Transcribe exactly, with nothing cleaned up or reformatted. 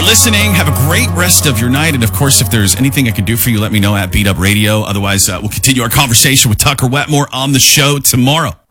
listening. Have a great rest of your night. And, of course, if there's anything I can do for you, let me know at Beat Up Radio. Otherwise, uh, we'll continue our conversation with Tucker Wetmore on the show tomorrow.